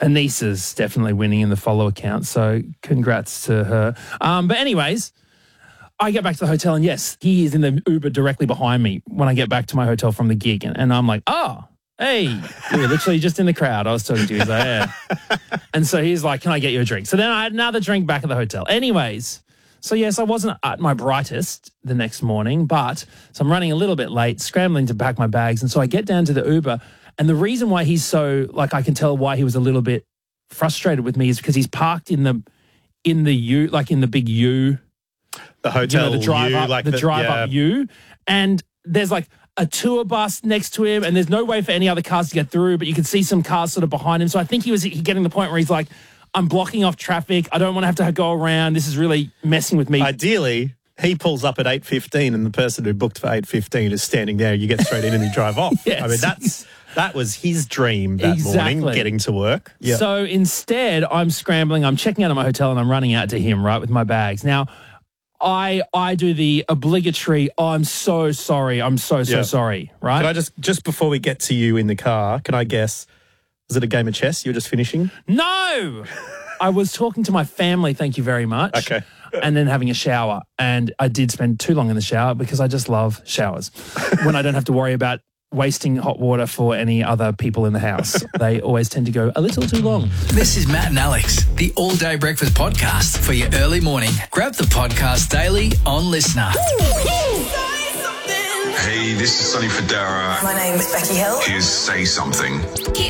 Anissa's definitely winning in the follow account, so congrats to her. But anyways, I get back to the hotel and yes, he is in the Uber directly behind me when I get back to my hotel from the gig. And I'm like, oh, hey, you were literally just in the crowd. I was talking to you. He's like, yeah. And so he's like, can I get you a drink? So then I had another drink back at the hotel. Anyways, so yes, I wasn't at my brightest the next morning, so I'm running a little bit late, scrambling to pack my bags. And so I get down to the Uber. And the reason why he's so, like, I can tell why he was a little bit frustrated with me is because he's parked in the U, like in the big U. The hotel the drive U, up, like the drive up U. And there's like a tour bus next to him and there's no way for any other cars to get through, but you can see some cars sort of behind him. So I think he was getting to the point where he's like, I'm blocking off traffic. I don't want to have to go around. This is really messing with me. Ideally, he pulls up at 8:15 and the person who booked for 8:15 is standing there. You get straight in and you drive off. Yes. I mean, that was his dream that morning, getting to work. Yep. So instead, I'm scrambling. I'm checking out of my hotel and I'm running out to him, right, with my bags. Now, I do the obligatory, I'm so sorry, I'm so sorry, right? Can I just before we get to you in the car, can I guess, was it a game of chess you were just finishing? No! I was talking to my family, thank you very much. Okay. And then having a shower. And I did spend too long in the shower because I just love showers. When I don't have to worry about wasting hot water for any other people in the house. They always tend to go a little too long. This is Matt and Alex, the All Day Breakfast podcast for your early morning. Grab the podcast daily on Listener. Hey, this is Sonny Fodera. My name is Becky Hill. Here's Say Something.